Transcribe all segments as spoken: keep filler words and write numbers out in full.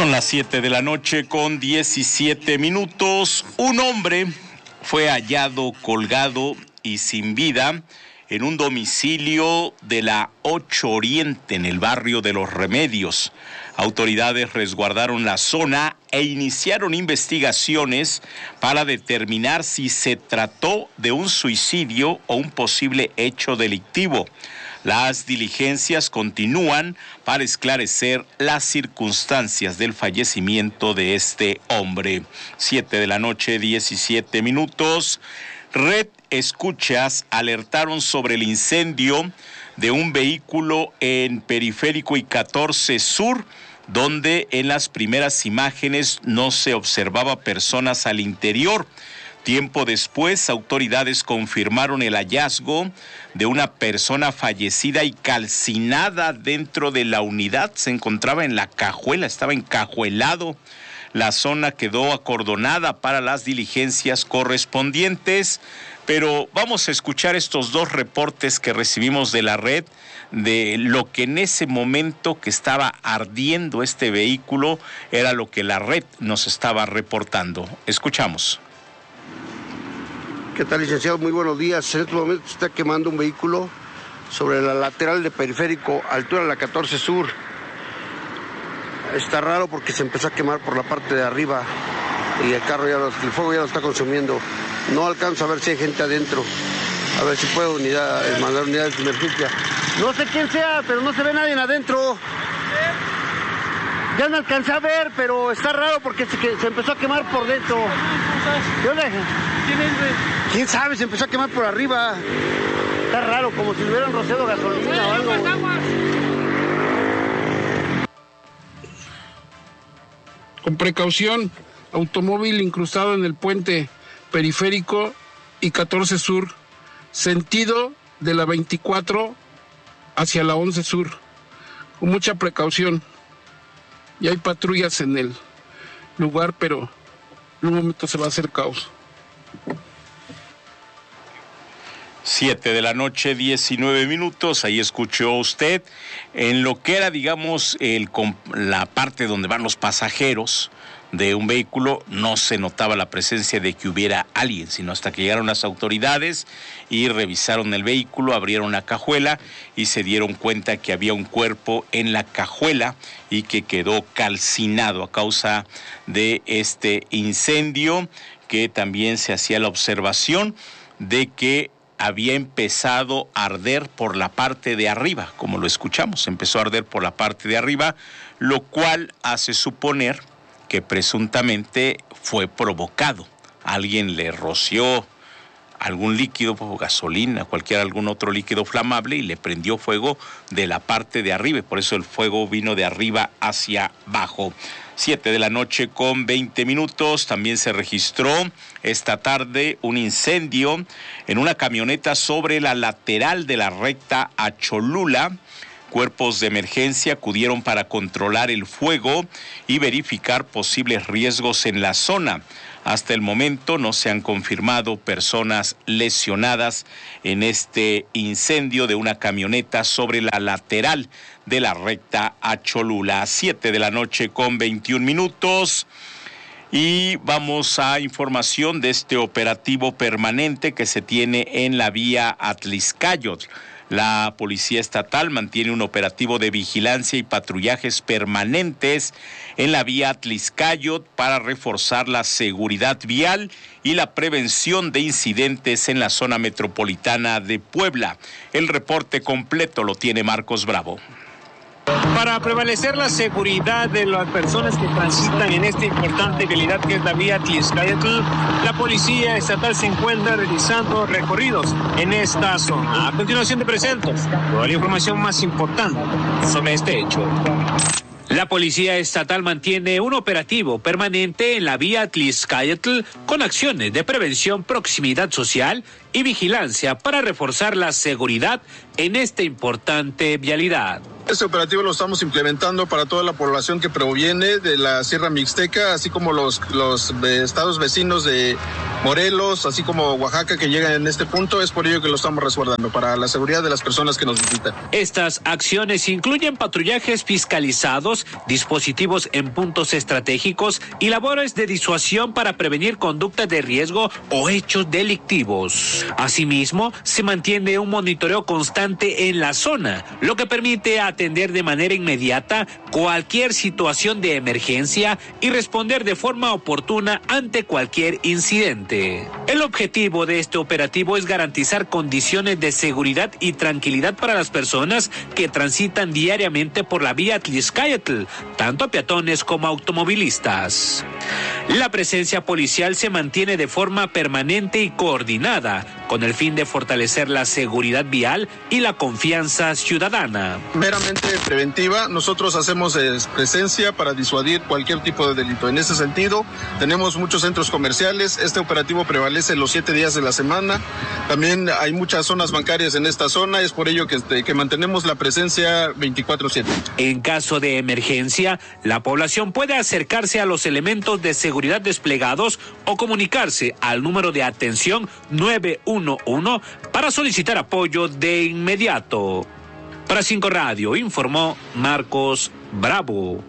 Son las siete de la noche con diecisiete minutos. Un hombre fue hallado colgado y sin vida en un domicilio de la ocho Oriente, en el barrio de Los Remedios. Autoridades resguardaron la zona e iniciaron investigaciones para determinar si se trató de un suicidio o un posible hecho delictivo. Las diligencias continúan para esclarecer las circunstancias del fallecimiento de este hombre. Siete de la noche, diecisiete minutos. Red Escuchas alertaron sobre el incendio de un vehículo en Periférico y catorce Sur, donde en las primeras imágenes no se observaba personas al interior. Tiempo después, autoridades confirmaron el hallazgo de una persona fallecida y calcinada dentro de la unidad. Se encontraba en la cajuela, estaba encajuelado. La zona quedó acordonada para las diligencias correspondientes, pero vamos a escuchar estos dos reportes que recibimos de la red de lo que en ese momento que estaba ardiendo este vehículo era lo que la red nos estaba reportando. Escuchamos. ¿Qué tal, licenciado? Muy buenos días. En este momento se está quemando un vehículo sobre la lateral de Periférico, altura de la catorce Sur. Está raro porque se empezó a quemar por la parte de arriba y el carro ya lo, el fuego ya lo está consumiendo. No alcanzo a ver si hay gente adentro. A ver si puedo unidad, mandar unidades de emergencia. No sé quién sea, pero no se ve nadie adentro. Ya no alcancé a ver, pero está raro porque se, que, se empezó a quemar por dentro. ¿Qué ¿Quién es, güey? ¿Quién sabe? Se empezó a quemar por arriba. Está raro, como si le hubieran rociado gasolina o algo. Con precaución, automóvil incrustado en el puente Periférico y catorce Sur, sentido de la veinticuatro hacia la once Sur. Con mucha precaución. Ya hay patrullas en el lugar, pero en un momento se va a hacer caos. Siete de la noche, diecinueve minutos, ahí escuchó usted, en lo que era, digamos, el, la parte donde van los pasajeros de un vehículo, no se notaba la presencia de que hubiera alguien, sino hasta que llegaron las autoridades y revisaron el vehículo, abrieron la cajuela y se dieron cuenta que había un cuerpo en la cajuela y que quedó calcinado a causa de este incendio, que también se hacía la observación de que había empezado a arder por la parte de arriba, como lo escuchamos, empezó a arder por la parte de arriba, lo cual hace suponer que presuntamente fue provocado. Alguien le roció algún líquido, gasolina, cualquier algún otro líquido flamable y le prendió fuego de la parte de arriba, y por eso el fuego vino de arriba hacia abajo. Siete de la noche con veinte minutos, también se registró esta tarde un incendio en una camioneta sobre la lateral de la recta a Cholula. Cuerpos de emergencia acudieron para controlar el fuego y verificar posibles riesgos en la zona. Hasta el momento no se han confirmado personas lesionadas en este incendio de una camioneta sobre la lateral de la recta a Cholula. Siete de la noche con veintiún minutos. Y vamos a información de este operativo permanente que se tiene en la vía Atlixcáyotl. La Policía Estatal mantiene un operativo de vigilancia y patrullajes permanentes en la vía Atlixcáyotl para reforzar la seguridad vial y la prevención de incidentes en la zona metropolitana de Puebla. El reporte completo lo tiene Marcos Bravo. Para prevalecer la seguridad de las personas que transitan en esta importante vialidad que es la vía Atlixcáyotl, la Policía Estatal se encuentra realizando recorridos en esta zona. A continuación te presento toda la información más importante sobre este hecho. La Policía Estatal mantiene un operativo permanente en la vía Atlixcáyotl con acciones de prevención, proximidad social y vigilancia para reforzar la seguridad en esta importante vialidad. Este operativo lo estamos implementando para toda la población que proviene de la Sierra Mixteca, así como los, los estados vecinos de Morelos, así como Oaxaca, que llegan en este punto. Es por ello que lo estamos resguardando, para la seguridad de las personas que nos visitan. Estas acciones incluyen patrullajes fiscalizados, dispositivos en puntos estratégicos y labores de disuasión para prevenir conductas de riesgo o hechos delictivos. Asimismo, se mantiene un monitoreo constante en la zona, lo que permite atender de manera inmediata cualquier situación de emergencia y responder de forma oportuna ante cualquier incidente. El objetivo de este operativo es garantizar condiciones de seguridad y tranquilidad para las personas que transitan diariamente por la vía Tlixcayotl, tanto peatones como automovilistas. La presencia policial se mantiene de forma permanente y coordinada, con el fin de fortalecer la seguridad vial y la confianza ciudadana. Meramente preventiva, nosotros hacemos eh, presencia para disuadir cualquier tipo de delito. En ese sentido, tenemos muchos centros comerciales, este operativo prevalece los siete días de la semana, también hay muchas zonas bancarias en esta zona, es por ello que, que mantenemos la presencia veinticuatro siete. En caso de emergencia, la población puede acercarse a los elementos de seguridad desplegados o comunicarse al número de atención nueve uno uno para solicitar apoyo de inmediato. Para Cinco Radio informó Marcos Bravo.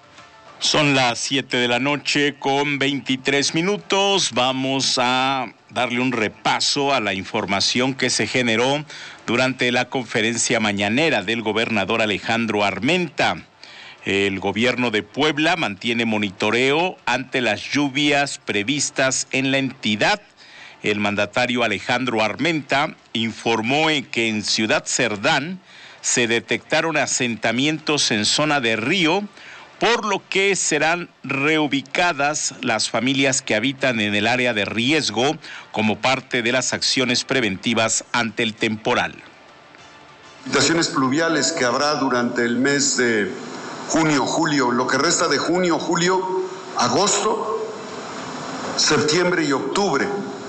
Son las siete de la noche con veintitrés minutos. Vamos a darle un repaso a la información que se generó durante la conferencia mañanera del gobernador Alejandro Armenta. El gobierno de Puebla mantiene monitoreo ante las lluvias previstas en la entidad. El mandatario Alejandro Armenta informó que en Ciudad Cerdán se detectaron asentamientos en zona de río, por lo que serán reubicadas las familias que habitan en el área de riesgo como parte de las acciones preventivas ante el temporal. Precipitaciones pluviales que habrá durante el mes de junio, julio, lo que resta de junio, julio, agosto, septiembre y octubre.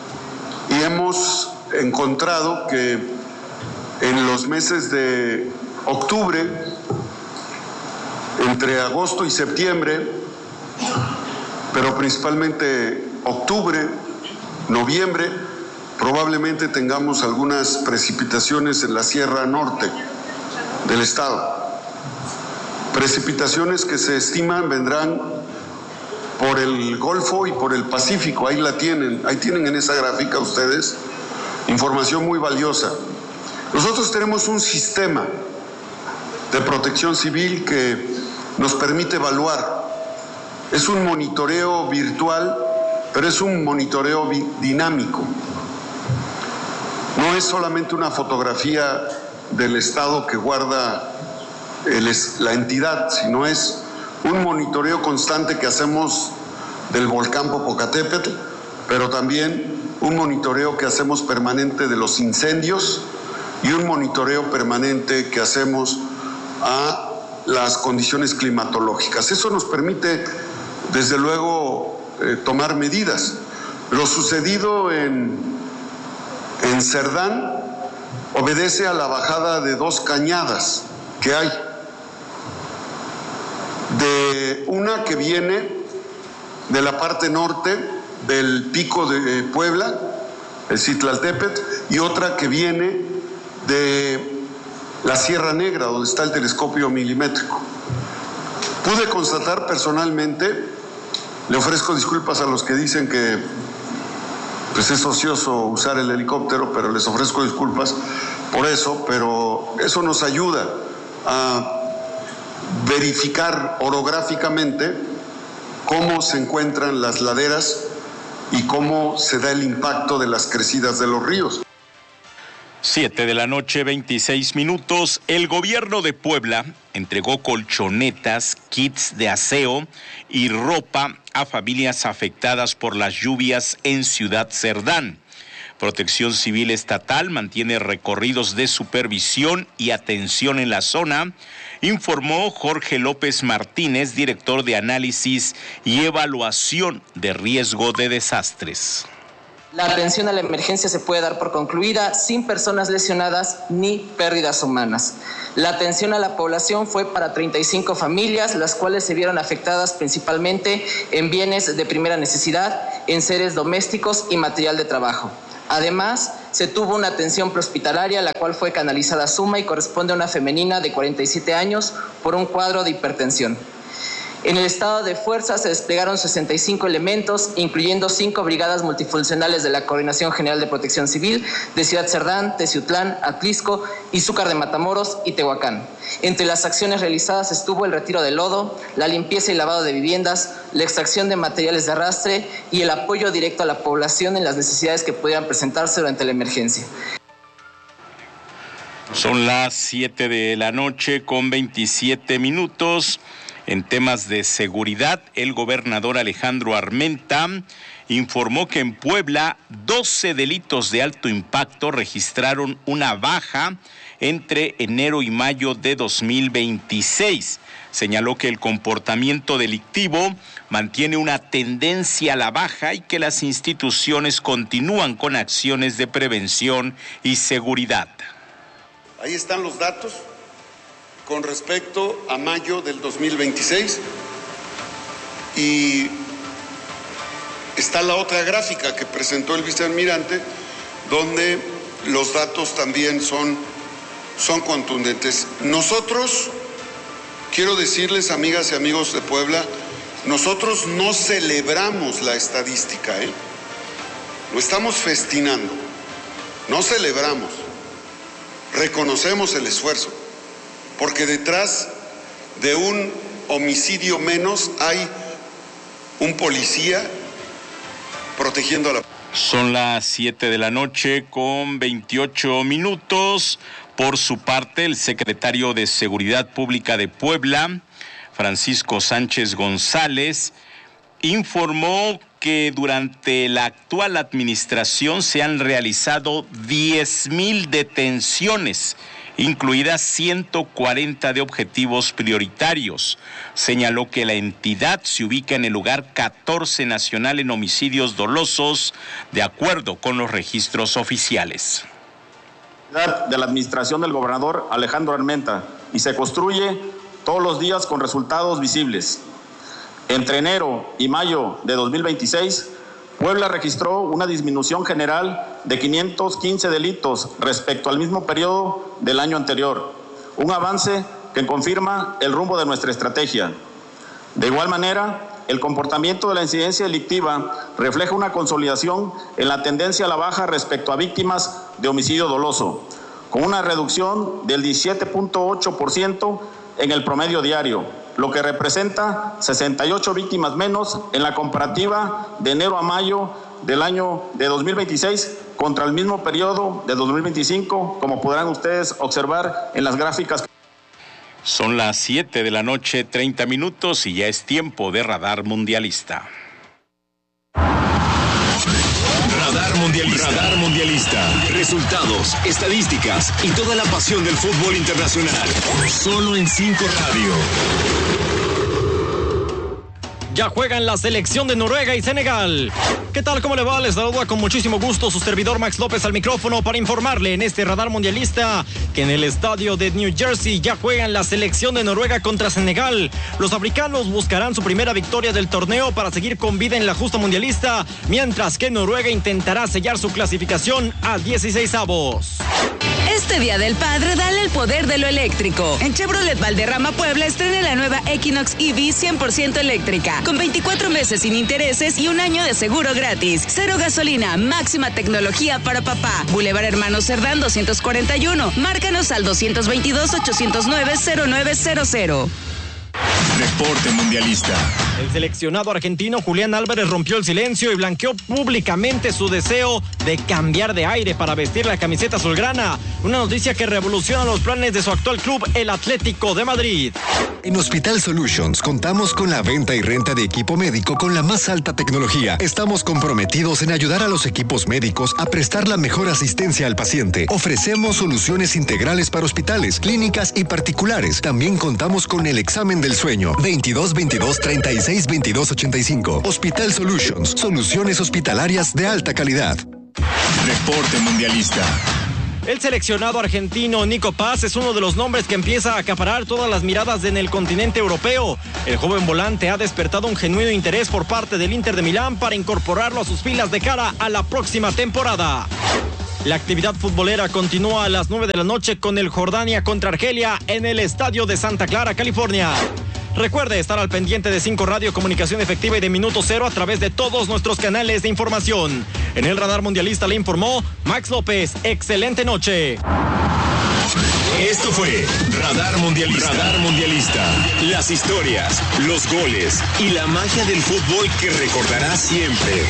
Y hemos encontrado que en los meses de octubre, entre agosto y septiembre, pero principalmente octubre, noviembre, probablemente tengamos algunas precipitaciones en la Sierra Norte del estado. Precipitaciones que se estiman vendrán por el Golfo y por el Pacífico. Ahí la tienen, ahí tienen en esa gráfica ustedes información muy valiosa. Nosotros tenemos un sistema de protección civil que nos permite evaluar. Es un monitoreo virtual, pero es un monitoreo dinámico. No es solamente una fotografía del estado que guarda el, la entidad, sino es un monitoreo constante que hacemos del volcán Popocatépetl, pero también un monitoreo que hacemos permanente de los incendios y un monitoreo permanente que hacemos a las condiciones climatológicas. Eso nos permite, desde luego, eh, tomar medidas. Lo sucedido en, en Cerdán obedece a la bajada de dos cañadas que hay. De una que viene de la parte norte del pico de Puebla, el Citlaltépetl, y otra que viene de la Sierra Negra, donde está el telescopio milimétrico. Pude constatar personalmente, le ofrezco disculpas a los que dicen que pues es ocioso usar el helicóptero, pero les ofrezco disculpas por eso, pero eso nos ayuda a verificar orográficamente cómo se encuentran las laderas y cómo se da el impacto de las crecidas de los ríos. Siete de la noche, veintiséis minutos. El gobierno de Puebla entregó colchonetas, kits de aseo y ropa a familias afectadas por las lluvias en Ciudad Cerdán. Protección Civil Estatal mantiene recorridos de supervisión y atención en la zona, informó Jorge López Martínez, director de análisis y evaluación de riesgo de desastres. La atención a la emergencia se puede dar por concluida sin personas lesionadas ni pérdidas humanas. La atención a la población fue para treinta y cinco familias, las cuales se vieron afectadas principalmente en bienes de primera necesidad, enseres domésticos y material de trabajo. Además, se tuvo una atención prehospitalaria, la cual fue canalizada a Suma y corresponde a una femenina de cuarenta y siete años por un cuadro de hipertensión. En el estado de fuerza se desplegaron sesenta y cinco elementos, incluyendo cinco brigadas multifuncionales de la Coordinación General de Protección Civil de Ciudad Cerdán, Teciutlán, Atlisco, Izúcar de Matamoros y Tehuacán. Entre las acciones realizadas estuvo el retiro de lodo, la limpieza y lavado de viviendas, la extracción de materiales de arrastre y el apoyo directo a la población en las necesidades que pudieran presentarse durante la emergencia. Son las siete de la noche con veintisiete minutos. En temas de seguridad, el gobernador Alejandro Armenta informó que en Puebla doce delitos de alto impacto registraron una baja entre enero y mayo de dos mil veintiséis. Señaló que el comportamiento delictivo mantiene una tendencia a la baja y que las instituciones continúan con acciones de prevención y seguridad. Ahí están los datos. Con respecto a mayo del dos mil veintiséis, y está la otra gráfica que presentó el vicealmirante, donde los datos también son, son contundentes. Nosotros, quiero decirles, amigas y amigos de Puebla, nosotros no celebramos la estadística, ¿eh? Lo estamos festinando, no celebramos, reconocemos el esfuerzo. Porque detrás de un homicidio menos hay un policía protegiendo a la... Son las siete de la noche con veintiocho minutos. Por su parte, el secretario de Seguridad Pública de Puebla, Francisco Sánchez González, informó que durante la actual administración se han realizado diez mil detenciones, incluidas ciento cuarenta de objetivos prioritarios. Señaló que la entidad se ubica en el lugar catorce nacional en homicidios dolosos, de acuerdo con los registros oficiales. De la administración del gobernador Alejandro Armenta, y se construye todos los días con resultados visibles. Entre enero y mayo de dos mil veintiséis, Puebla registró una disminución general de quinientos quince delitos respecto al mismo periodo del año anterior, un avance que confirma el rumbo de nuestra estrategia. De igual manera, el comportamiento de la incidencia delictiva refleja una consolidación en la tendencia a la baja respecto a víctimas de homicidio doloso, con una reducción del diecisiete punto ocho por ciento en el promedio diario, lo que representa sesenta y ocho víctimas menos en la comparativa de enero a mayo del año de dos mil veintiséis contra el mismo periodo de dos mil veinticinco, como podrán ustedes observar en las gráficas. Son las siete de la noche, treinta minutos, y ya es tiempo de Radar Mundialista. Radar Mundialista. Radar Mundialista. Resultados, estadísticas y toda la pasión del fútbol internacional. Solo en cinco Radio. Ya juegan la selección de Noruega y Senegal. ¿Qué tal? ¿Cómo le va? Les saluda con muchísimo gusto su servidor Max López al micrófono para informarle en este Radar Mundialista que en el estadio de New Jersey ya juegan la selección de Noruega contra Senegal. Los africanos buscarán su primera victoria del torneo para seguir con vida en la justa mundialista, mientras que Noruega intentará sellar su clasificación a dieciseisavos. Este Día del Padre, dale el poder de lo eléctrico. En Chevrolet Valderrama Puebla estrena la nueva Equinox E V cien por ciento eléctrica, con veinticuatro meses sin intereses y un año de seguro gratis. Cero gasolina, máxima tecnología para papá. Boulevard Hermanos Cerdán doscientos cuarenta y uno. Márcanos al doscientos veintidós, ochocientos nueve, cero nueve cero cero. Reporte Mundialista. El seleccionado argentino Julián Álvarez rompió el silencio y blanqueó públicamente su deseo de cambiar de aire para vestir la camiseta azulgrana. Una noticia que revoluciona los planes de su actual club, el Atlético de Madrid. En Hospital Solutions contamos con la venta y renta de equipo médico con la más alta tecnología. Estamos comprometidos en ayudar a los equipos médicos a prestar la mejor asistencia al paciente. Ofrecemos soluciones integrales para hospitales, clínicas y particulares. También contamos con el examen del sueño. veintidós veintidós treinta y seis seis veintidós ochenta y cinco. Hospital Solutions, soluciones hospitalarias de alta calidad. Reporte Mundialista. El seleccionado argentino Nico Paz es uno de los nombres que empieza a acaparar todas las miradas en el continente europeo. El joven volante ha despertado un genuino interés por parte del Inter de Milán para incorporarlo a sus filas de cara a la próxima temporada. La actividad futbolera continúa a las nueve de la noche con el Jordania contra Argelia en el estadio de Santa Clara, California. Recuerde estar al pendiente de cinco Radio, comunicación efectiva y de Minuto Cero a través de todos nuestros canales de información. En el Radar Mundialista le informó Max López. Excelente noche. Esto fue Radar Mundialista. Radar Mundialista. Las historias, los goles y la magia del fútbol que recordarás siempre.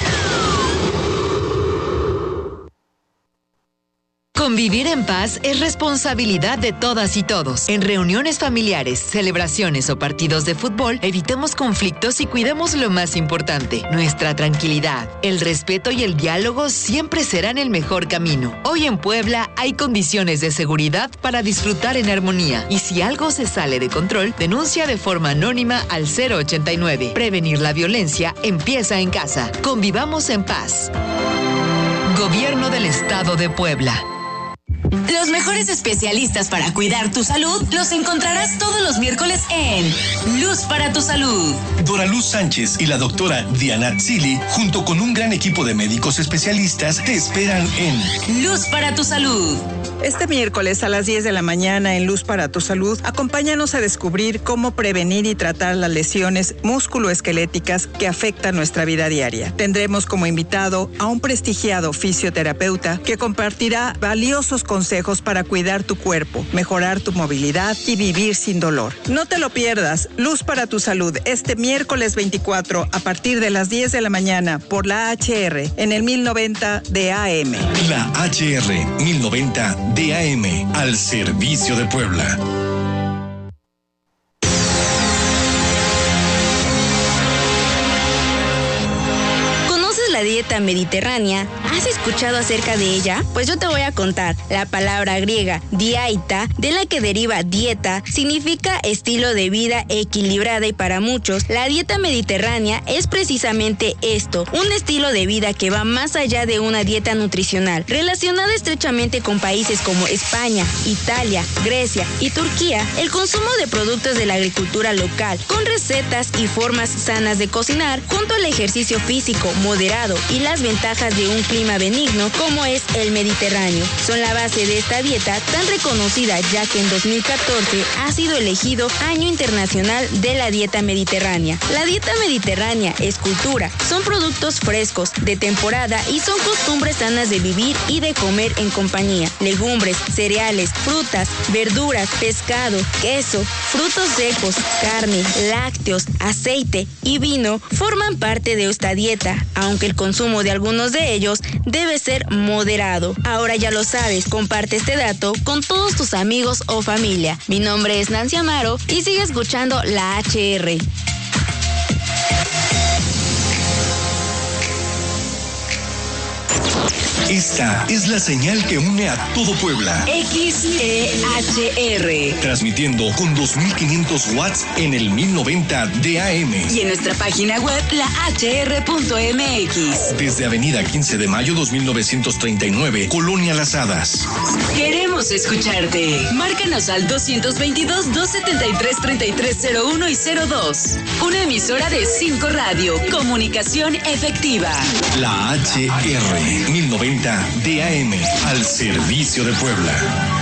Convivir en paz es responsabilidad de todas y todos. En reuniones familiares, celebraciones o partidos de fútbol, evitemos conflictos y cuidemos lo más importante, nuestra tranquilidad. El respeto y el diálogo siempre serán el mejor camino. Hoy en Puebla hay condiciones de seguridad para disfrutar en armonía. Y si algo se sale de control, denuncia de forma anónima al cero ochenta y nueve. Prevenir la violencia empieza en casa. Convivamos en paz. Gobierno del Estado de Puebla. Los mejores especialistas para cuidar tu salud los encontrarás todos los miércoles en Luz para tu Salud. Dora Luz Sánchez y la doctora Diana Tzili, junto con un gran equipo de médicos especialistas, te esperan en Luz para tu Salud. Este miércoles a las diez de la mañana en Luz para tu Salud, acompáñanos a descubrir cómo prevenir y tratar las lesiones musculoesqueléticas que afectan nuestra vida diaria. Tendremos como invitado a un prestigiado fisioterapeuta que compartirá valiosos consejos para cuidar tu cuerpo, mejorar tu movilidad y vivir sin dolor. No te lo pierdas, Luz para tu Salud, este miércoles veinticuatro a partir de las diez de la mañana por la H R en el mil noventa de A M. La H R mil noventa de A M, al servicio de Puebla. La dieta mediterránea. ¿Has escuchado acerca de ella? Pues yo te voy a contar. La palabra griega diaita, de la que deriva dieta, significa estilo de vida equilibrada, y para muchos la dieta mediterránea es precisamente esto, un estilo de vida que va más allá de una dieta nutricional, relacionada estrechamente con países como España, Italia, Grecia y Turquía. El consumo de productos de la agricultura local, con recetas y formas sanas de cocinar, junto al ejercicio físico moderado y las ventajas de un clima benigno como es el Mediterráneo, son la base de esta dieta tan reconocida, ya que en dos mil catorce ha sido elegido Año Internacional de la Dieta Mediterránea. La dieta mediterránea es cultura, son productos frescos, de temporada, y son costumbres sanas de vivir y de comer en compañía. Legumbres, cereales, frutas, verduras, pescado, queso, frutos secos, carne, lácteos, aceite y vino forman parte de esta dieta, aunque el consumo de algunos de ellos debe ser moderado. Ahora ya lo sabes, comparte este dato con todos tus amigos o familia. Mi nombre es Nancy Amaro y sigue escuchando la H R. Esta es la señal que une a todo Puebla. X E H R. Transmitiendo con dos mil quinientos watts en el mil noventa de A M. Y en nuestra página web, la H R punto M X. Desde Avenida quince de mayo dos mil novecientos treinta y nueve, Colonia Las Hadas. Queremos escucharte. Márcanos al doscientos veintidós, doscientos setenta y tres, treinta y tres cero uno y cero dos. Una emisora de cinco Radio. Comunicación efectiva. La H R mil noventa de A M, al servicio de Puebla.